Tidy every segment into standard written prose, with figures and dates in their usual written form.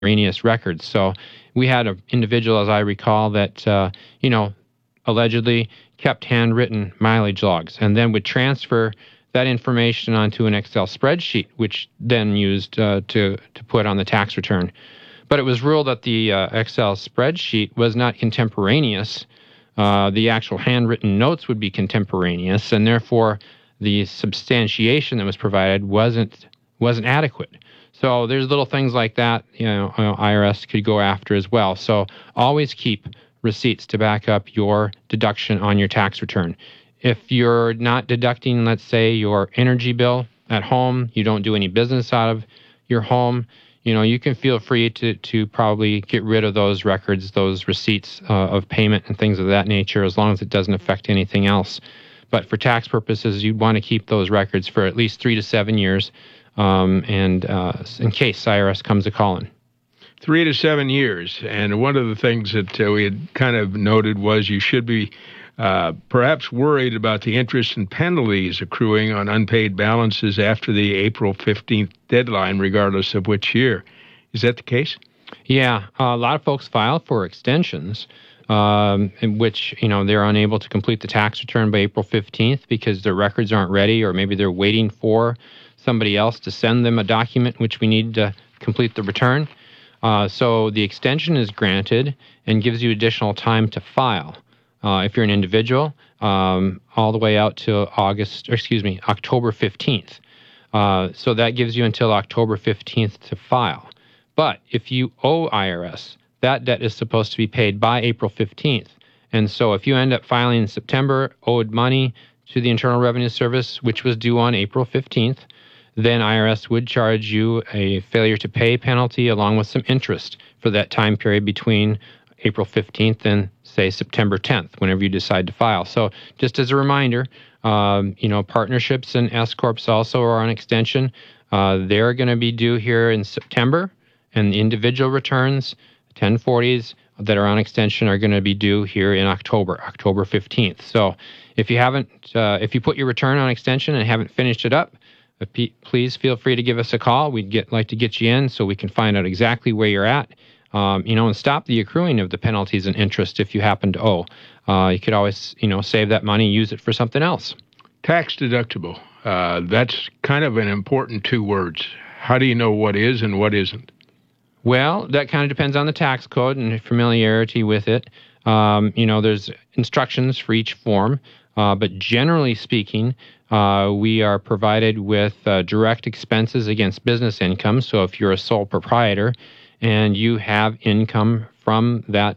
contemporaneous records. So we had an individual, as I recall, that, allegedly kept handwritten mileage logs and then would transfer that information onto an Excel spreadsheet, which then used to put on the tax return. But it was ruled that the Excel spreadsheet was not contemporaneous. The actual handwritten notes would be contemporaneous, and therefore the substantiation that was provided wasn't adequate. So there's little things like that, IRS could go after as well. So always keep receipts to back up your deduction on your tax return. If you're not deducting, let's say, your energy bill at home, you don't do any business out of your home, you can feel free to probably get rid of those records, those receipts of payment and things of that nature, as long as it doesn't affect anything else. But for tax purposes, you'd want to keep those records for at least 3 to 7 years, and in case IRS comes a-calling. 3 to 7 years. And one of the things that we had kind of noted was you should be perhaps worried about the interest and penalties accruing on unpaid balances after the April 15th deadline, regardless of which year. Is that the case? Yeah. A lot of folks file for extensions, in which, they're unable to complete the tax return by April 15th because their records aren't ready, or maybe they're waiting for somebody else to send them a document which we need to complete the return. So the extension is granted and gives you additional time to file. If you're an individual, all the way out to October 15th. So that gives you until October 15th to file. But if you owe IRS, that debt is supposed to be paid by April 15th. And so if you end up filing in September, owed money to the Internal Revenue Service, which was due on April 15th, then IRS would charge you a failure to pay penalty along with some interest for that time period between April 15th and, say, September 10th, whenever you decide to file. So just as a reminder, partnerships and S-Corps also are on extension. They're going to be due here in September, and the individual returns, 1040s that are on extension, are going to be due here in October 15th. So if you put your return on extension and haven't finished it up, please feel free to give us a call. We'd like to get you in so we can find out exactly where you're at, and stop the accruing of the penalties and interest if you happen to owe. You could always, save that money, use it for something else. Tax deductible. That's kind of an important 2 words. How do you know what is and what isn't? Well, that kind of depends on the tax code and familiarity with it. There's instructions for each form, but generally speaking, we are provided with direct expenses against business income. So if you're a sole proprietor and you have income from that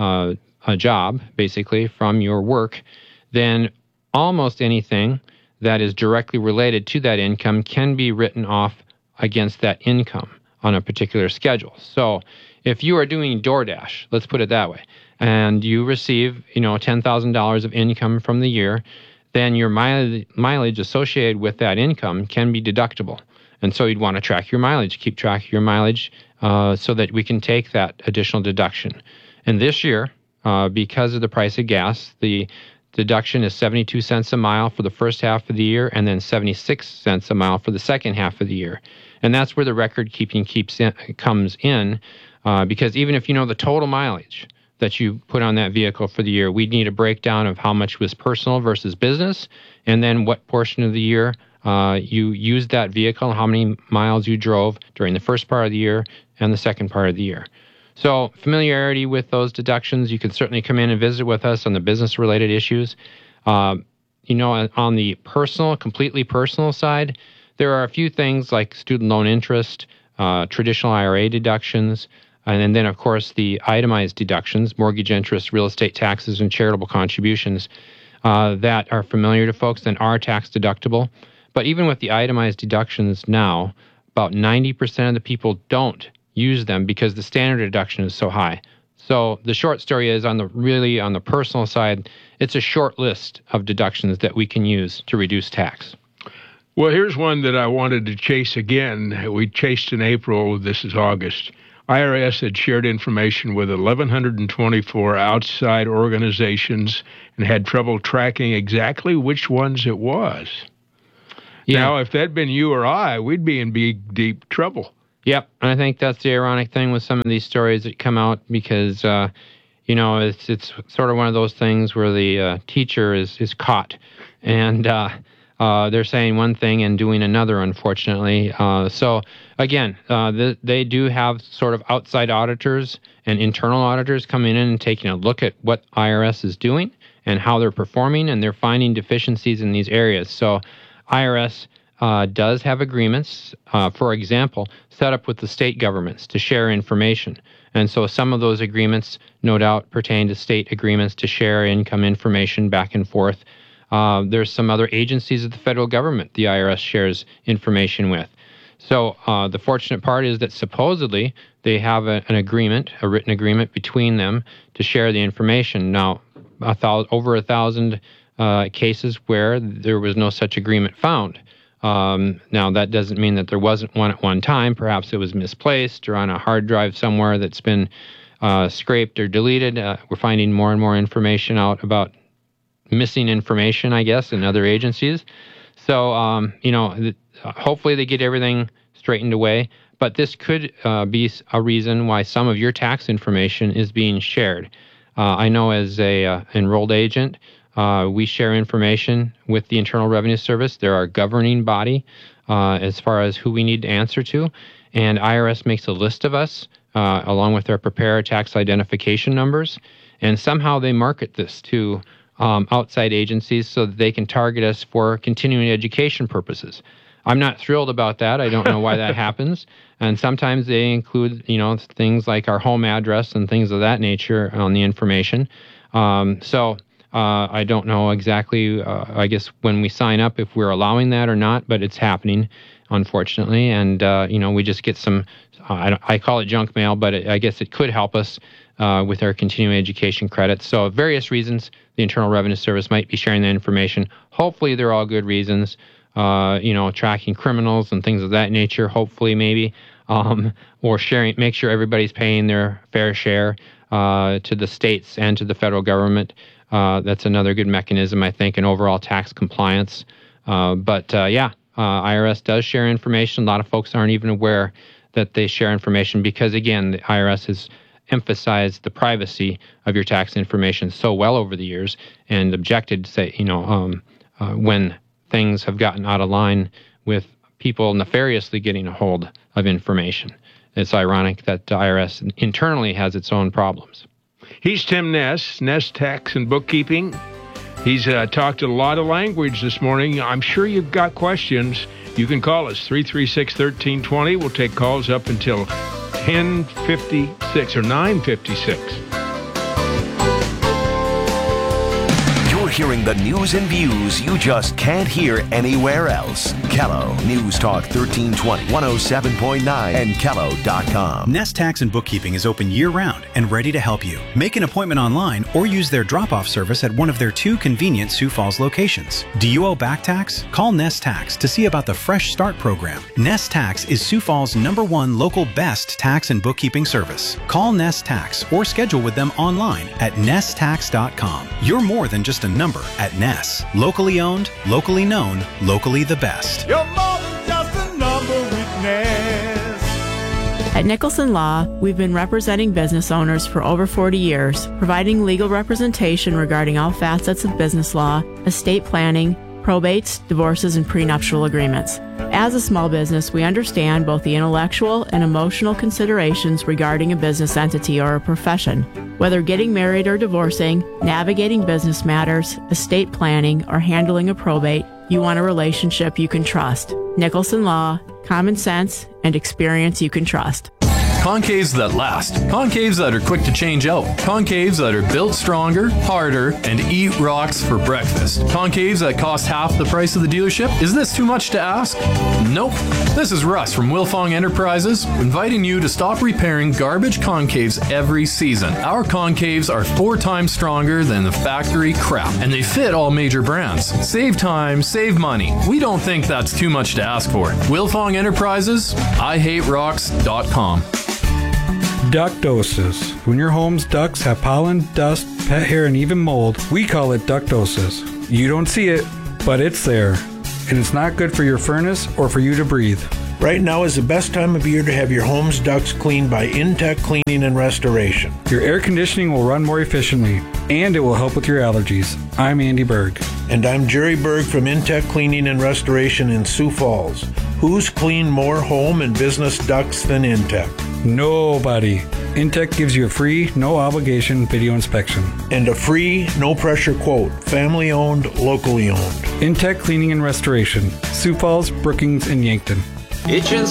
a job, basically from your work, then almost anything that is directly related to that income can be written off against that income on a particular schedule. So if you are doing DoorDash, let's put it that way, and you receive, $10,000 of income from the year, then your mileage associated with that income can be deductible. And so you'd want to track your mileage, keep track of your mileage, so that we can take that additional deduction. And this year, because of the price of gas, the deduction is 72 cents a mile for the first half of the year, and then 76 cents a mile for the second half of the year. And that's where the record keeping comes in, because even if you know the total mileage that you put on that vehicle for the year, we'd need a breakdown of how much was personal versus business, and then what portion of the year you used that vehicle, how many miles you drove during the first part of the year and the second part of the year. So familiarity with those deductions, you can certainly come in and visit with us on the business-related issues. On the completely personal side, there are a few things like student loan interest, traditional IRA deductions, and then, of course, the itemized deductions, mortgage interest, real estate taxes, and charitable contributions that are familiar to folks and are tax deductible. But even with the itemized deductions now, about 90% of the people don't use them because the standard deduction is so high. So the short story is, on the personal side, it's a short list of deductions that we can use to reduce tax. Well, here's one that I wanted to chase again. We chased in April. This is August. IRS had shared information with 1,124 outside organizations and had trouble tracking exactly which ones it was. Yeah. Now, if that'd been you or I, we'd be in deep trouble. Yep, and I think that's the ironic thing with some of these stories that come out because, it's sort of one of those things where the teacher is caught, and they're saying one thing and doing another, unfortunately. So, again, they do have sort of outside auditors and internal auditors coming in and taking a look at what IRS is doing and how they're performing, and they're finding deficiencies in these areas. So, IRS does have agreements, for example, set up with the state governments to share information. And so some of those agreements, no doubt, pertain to state agreements to share income information back and forth. There's some other agencies of the federal government the IRS shares information with. So the fortunate part is that supposedly they have an agreement, a written agreement between them to share the information. Now, over 1,000 cases where there was no such agreement found. Now, that doesn't mean that there wasn't one at one time. Perhaps it was misplaced or on a hard drive somewhere that's been scraped or deleted. We're finding more and more information out about missing information, I guess, in other agencies. So, hopefully they get everything straightened away. But this could be a reason why some of your tax information is being shared. I know as a enrolled agent, we share information with the Internal Revenue Service. They're our governing body as far as who we need to answer to. And IRS makes a list of us along with their preparer tax identification numbers. And somehow they market this to outside agencies so that they can target us for continuing education purposes. I'm not thrilled about that. I don't know why that happens. And sometimes they include, things like our home address and things of that nature on the information. I don't know exactly, I guess, when we sign up if we're allowing that or not, but it's happening, unfortunately. And, we just get some, I call it junk mail, but I guess it could help us with our continuing education credits. So various reasons the Internal Revenue Service might be sharing that information. Hopefully they're all good reasons, tracking criminals and things of that nature, hopefully maybe, or make sure everybody's paying their fair share to the states and to the federal government. That's another good mechanism, I think, in overall tax compliance. IRS does share information. A lot of folks aren't even aware that they share information because, again, the IRS has emphasized the privacy of your tax information so well over the years and objected to say, when things have gotten out of line with people nefariously getting a hold of information. It's ironic that the IRS internally has its own problems. He's Tim Ness, Ness Tax and Bookkeeping. He's talked a lot of language this morning. I'm sure you've got questions. You can call us, 336-1320. We'll take calls up until 10:56 or 9:56. You're hearing the news and views you just can't hear anywhere else. Kello News Talk 1320, 107.9, and Kello.com. Ness Tax and Bookkeeping is open year-round and ready to help you. Make an appointment online or use their drop-off service at one of their 2 convenient Sioux Falls locations. Do you owe back tax? Call Ness Tax to see about the Fresh Start program. Ness Tax is Sioux Falls' #1 local best tax and bookkeeping service. Call Ness Tax or schedule with them online at nesstax.com. You're more than just a number at Ness. Locally owned, locally known, locally the best. You're more than just a number with Ness. At Nicholson Law, we've been representing business owners for over 40 years, providing legal representation regarding all facets of business law, estate planning, probates, divorces, and prenuptial agreements. As a small business, we understand both the intellectual and emotional considerations regarding a business entity or a profession. Whether getting married or divorcing, navigating business matters, estate planning, or handling a probate, you want a relationship you can trust. Nicholson Law, common sense, and experience you can trust. Concaves that last. Concaves that are quick to change out. Concaves that are built stronger, harder, and eat rocks for breakfast. Concaves that cost half the price of the dealership. Is this too much to ask? Nope. This is Russ from Wilfong Enterprises, inviting you to stop repairing garbage concaves every season. Our concaves are 4 times stronger than the factory crap, and they fit all major brands. Save time, save money. We don't think that's too much to ask for. Wilfong Enterprises, IHateRocks.com. Ductosis. When your home's ducts have pollen, dust, pet hair, and even mold, we call it ductosis. You don't see it, but it's there. And it's not good for your furnace or for you to breathe. Right now is the best time of year to have your home's ducts cleaned by Intech Cleaning and Restoration. Your air conditioning will run more efficiently, and it will help with your allergies. I'm Andy Berg. And I'm Jerry Berg from Intech Cleaning and Restoration in Sioux Falls. Who's cleaned more home and business ducts than Intech? Nobody. Intech gives you a free, no-obligation video inspection. And a free, no-pressure quote. Family-owned, locally owned. Intech Cleaning and Restoration. Sioux Falls, Brookings, and Yankton. HN's